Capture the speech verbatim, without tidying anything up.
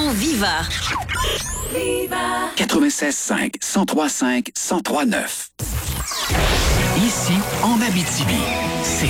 station Viva. Viva. quatre-vingt-seize cinq, cent trois cinq, cent trois neuf. Ici, en Abitibi, c'est